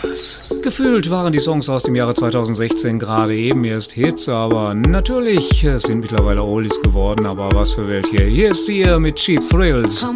was. Gefühlt waren die Songs aus dem Jahre 2016 gerade eben erst Hits, aber natürlich sind mittlerweile Oldies geworden, aber was für Welt hier. Hier ist sie mit Cheap Thrills.